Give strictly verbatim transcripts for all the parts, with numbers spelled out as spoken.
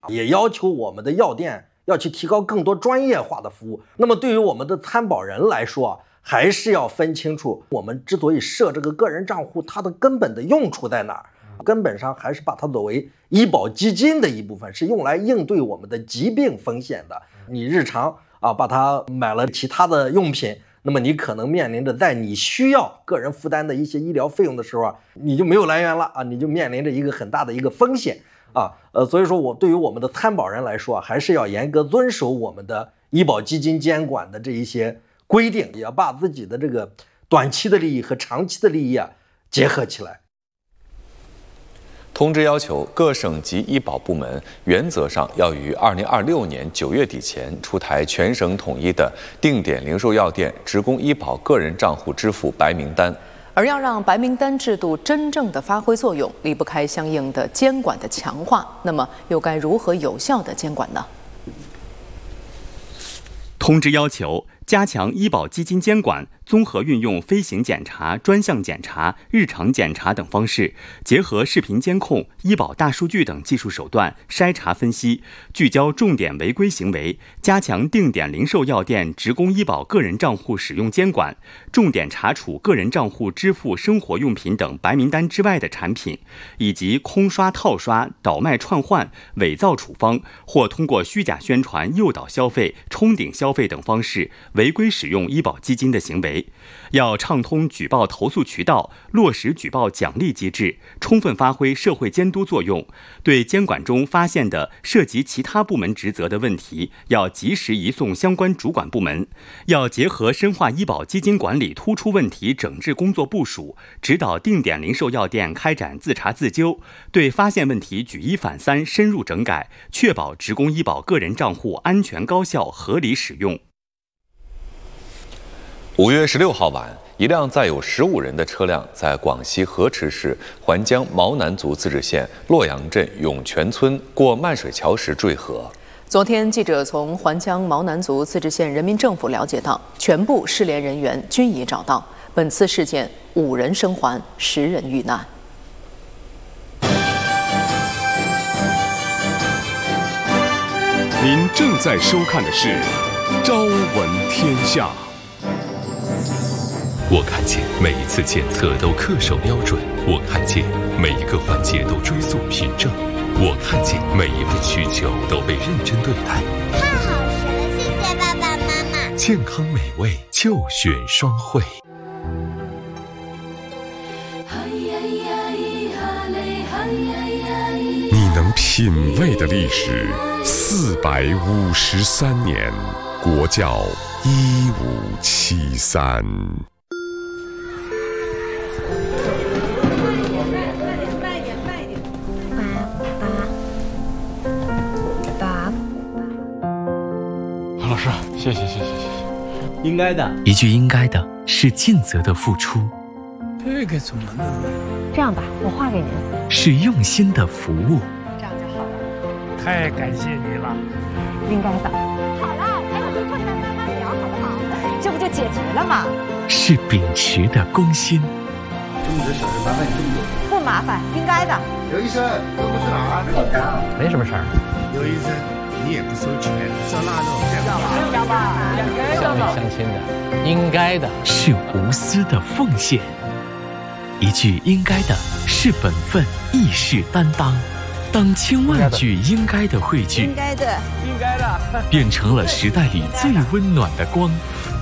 也要求我们的药店要去提高更多专业化的服务。那么对于我们的参保人来说，还是要分清楚我们之所以设这个个人账户，它的根本的用处在哪儿。根本上还是把它作为医保基金的一部分，是用来应对我们的疾病风险的。你日常啊把它买了其他的用品，那么你可能面临着在你需要个人负担的一些医疗费用的时候啊，你就没有来源了啊，你就面临着一个很大的一个风险啊。呃，所以说我对于我们的参保人来说啊，还是要严格遵守我们的医保基金监管的这一些规定，也要把自己的这个短期的利益和长期的利益啊结合起来。 通知要求，各省级医保部门原则上要于二零二六年九月底前出台全省统一的定点零售药店职工医保个人账户支付白名单。 而要让白名单制度真正的发挥作用，离不开相应的监管的强化。那么，又该如何有效的监管呢？ 通知要求，加强医保基金监管，综合运用飞行检查、专项检查、日常检查等方式，结合视频监控、医保大数据等技术手段筛查分析，聚焦重点违规行为，加强定点零售药店职工医保个人账户使用监管，重点查处个人账户支付生活用品等白名单之外的产品，以及空刷、套刷、倒卖串换、伪造处方或通过虚假宣传诱导消费、冲顶消费等方式违规使用医保基金的行为。要畅通举报投诉渠道，落实举报奖励机制，充分发挥社会监督作用。对监管中发现的涉及其他部门职责的问题，要及时移送相关主管部门。要结合深化医保基金管理突出问题整治工作部署，指导定点零售药店开展自查自纠，对发现问题举一反三，深入整改，确保职工医保个人账户安全高效合理使用。 五月十六号晚，一辆载有十五人的车辆在广西河池市环江毛南族自治县洛阳镇涌泉村过漫水桥时坠河。 昨天，记者从环江毛南族自治县人民政府了解到，全部失联人员均已找到。本次事件，五人生还，十人遇难。 您正在收看的是《朝闻天下》。 我看见每一次检测都恪守标准，我看见每一个环节都追溯凭证，我看见每一份需求都被认真对待。 太好吃了，谢谢爸爸妈妈。 健康美味就选双汇。 你能品味的历史，四百五十三年，国窖一五七三。 老师，谢谢谢谢谢谢。 应该的，一句应该的是尽责的付出。 这个怎么弄？ 这样吧，我画给您。 是用心的服务。 这样就好了。 太感谢你了。 应该的。好了，还有最后一道慢慢聊，好不好？这不就解决了吗？ 是秉持的公心。 这么点小事麻烦你这么多。 不麻烦，应该的。 刘医生，都不是哪儿？ 没什么事儿。 刘医生，你也不收钱，照那种要吧？ 乡里乡亲的，应该的是无私的奉献。一句应该的是本分，义士担当。当千万句应该的汇聚， 应该的， 应该的， 变成了时代里最温暖的光。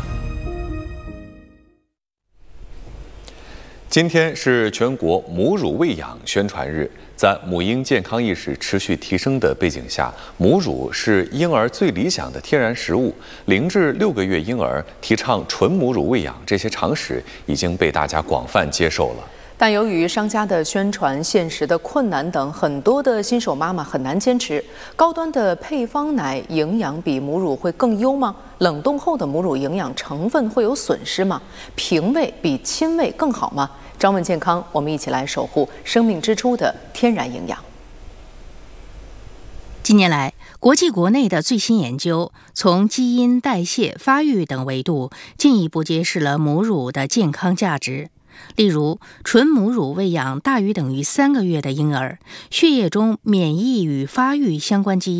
今天是全国母乳喂养宣传日，在母婴健康意识持续提升的背景下，母乳是婴儿最理想的天然食物。零至六个月婴儿提倡纯母乳喂养，这些常识已经被大家广泛接受了。 但由于商家的宣传、现实的困难等，很多的新手妈妈很难坚持。高端的配方奶营养比母乳会更优吗？冷冻后的母乳营养成分会有损失吗？平喂比亲喂更好吗？朝问健康，我们一起来守护生命之初的天然营养。 近年来，国际国内的最新研究从基因、代谢、发育等维度，进一步揭示了母乳的健康价值。 例如，纯母乳喂养大于等于三个月的婴儿，血液中免疫与发育相关基因